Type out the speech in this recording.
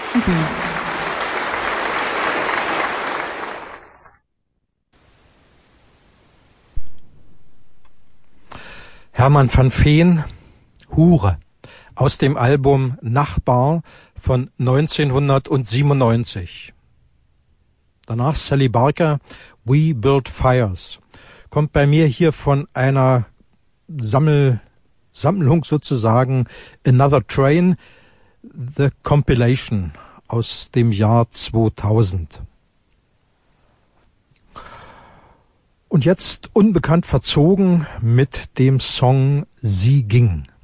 Hermann van Veen, Hure, aus dem Album Nachbar von 1997. Danach Sally Barker, We Build Fires. Kommt bei mir hier von einer Sammlung sozusagen, Another Train, The Compilation aus dem Jahr 2000. Und jetzt unbekannt verzogen mit dem Song Sie ging.